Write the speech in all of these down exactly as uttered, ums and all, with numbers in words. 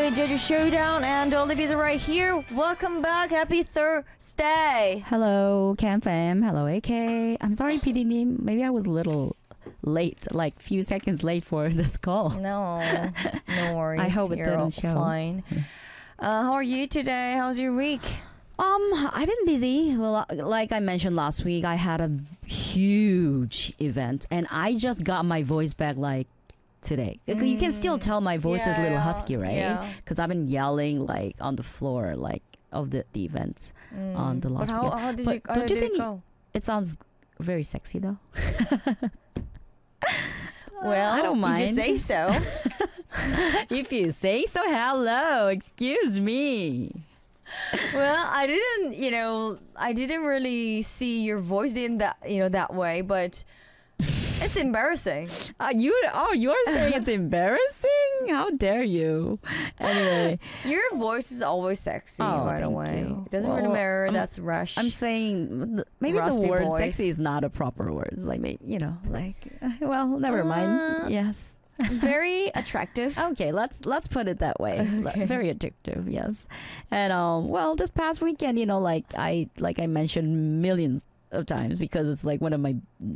with Jeju Showdown, and Olivia's right here. Welcome back. Happy Thursday. Hello, Cam Fam. Hello, A K. I'm sorry, P D Nim. Maybe I was a little late, like few seconds late for this call. No, no worries. I hope it You're didn't show. Fine. Uh, how are you today? How's your week? Um, I've been busy. Well, uh, like I mentioned last week, I had a huge event, and I just got my voice back like today. Mm. You can still tell my voice yeah, is a little yeah, husky, right? Yeah. Because I've been yelling like on the floor, like of the, the events Mm. on the last but how, week. how did But you, how don't did you think it go? It sounds very sexy though. Well, I don't mind. if you say so. If you say so, hello. Excuse me. Well, I didn't, you know, I didn't really see your voice in that, you know, that way, but it's embarrassing. Uh, you oh, you're saying it's embarrassing? How dare you? Anyway, Your voice is always sexy, Oh, by the thank way. you. It doesn't Well, really matter. I'm- That's Rush. I'm saying th- maybe Raspy the word voice. "sexy" is not a proper word. It's like maybe you know, like uh, well, never Uh, mind. Yes. very attractive. Okay, let's let's put it that way. Le- Okay. Very addictive, yes. And um, well, this past weekend, you know, like I like I mentioned millions of times because it's like one of my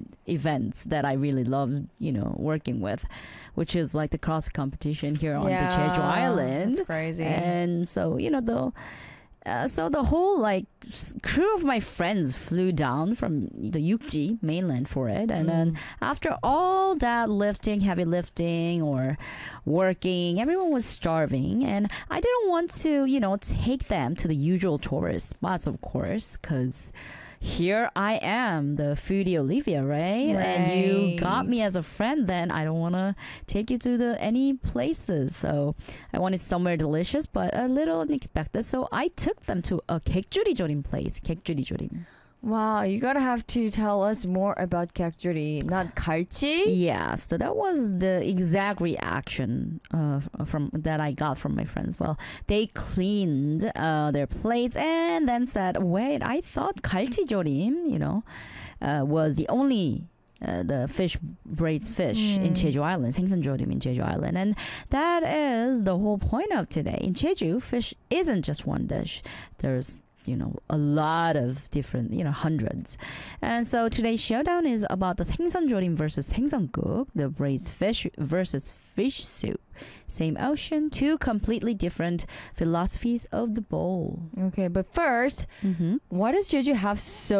events that I really love, you know, working with, which is like the CrossFit competition here on the Jeju Island. That's crazy. And so, you know, the uh, so the whole like s- crew of my friends flew down from the Yukji mainland for it, and then Mm. after all that lifting, heavy lifting or working, everyone was starving, and I didn't want to, you know, take them to the usual tourist spots, of course, because here I am, the foodie Olivia, right? And you got Right. me as a friend, then I don't want to take you to the any places. So I wanted somewhere delicious, but a little unexpected. So I took them to a 객주리 조림 place, 객주리 조림. Wow, you gotta have to tell us more about kakjuri, not 갈치. Yeah, so that was the exact reaction uh, f- from that I got from my friends. Well, they cleaned uh, their plates and then said, "Wait, I thought 갈치 조림, you know, uh, was the only." Uh, the fish braids fish in Mm. Jeju Island, 생선조림 in Jeju Island, and that is the whole point of today. In Jeju, fish isn't just one dish. There's you know a lot of different you know hundreds, and so today's showdown is about the 생선조림 versus 생선국, the braised fish versus fish soup. Same ocean, two completely different philosophies of the bowl. Okay, but first, Mm-hmm. why does Jeju have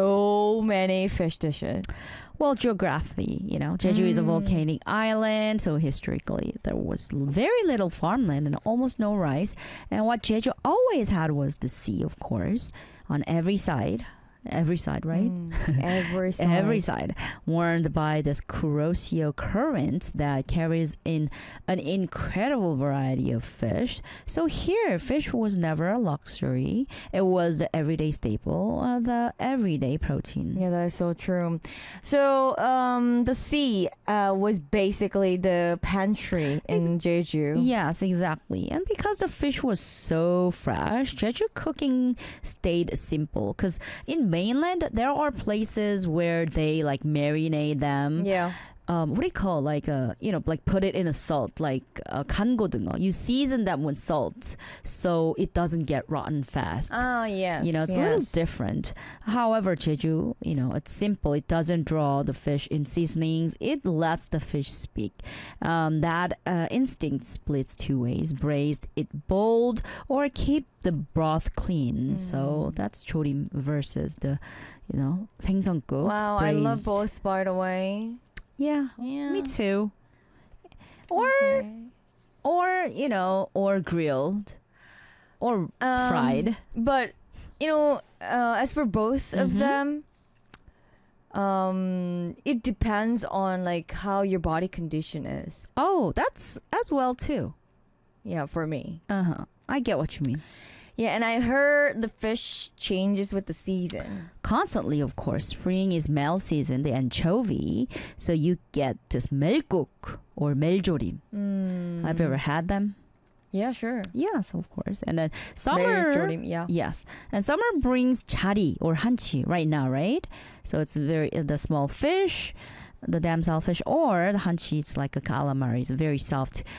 so many fish dishes? Well, geography, you know, Jeju is a Mm. volcanic island, so historically there was l- very little farmland and almost no rice. And what Jeju always had was the sea, of course, on every side. Every side, right? Mm, every side. Every side, warmed by this Kuroshio current that carries in an incredible variety of fish. So here, fish was never a luxury. It was the everyday staple, uh, the everyday protein. Yeah, that is so true. So, um, the sea uh, was basically the pantry in Jeju. Yes, exactly. And because the fish was so fresh, Jeju cooking stayed simple. Because in mainland, there are places where they like marinate them. Yeah. Um, what do you call like uh you know like put it in a salt like uh, 간고등어. You season them with salt so it doesn't get rotten fast. Oh, yes. You know, it's yes. a little different. However, Jeju, you know, it's simple. It doesn't draw the fish in seasonings. It lets the fish speak. Um, that uh, instinct splits two ways: braised, it bold, or keep the broth clean. So Mm. that's 조림 versus the, you know, 생선국. Wow, I love braised. both, by the way. Yeah, Yeah. me too. Or Okay. or you know, or grilled, or Um, fried. But you know, uh, as for both of Mhm. them, um, it depends on like how your body condition is. Oh, that's as well too. Yeah, for me. Uh huh. I get what you mean. Yeah, and I heard the fish changes with the season. Constantly, of course. Spring is male season, the anchovy. So you get this melguk or meljorim. Mm. Have you ever had them? Yeah, sure. Yes, of course. And then summer. Meljorim, yeah. Yes, and summer brings chari or hanchi right now, right? So it's very uh, the small fish, the damsel fish, or the hanchi. It's like a calamari. It's very soft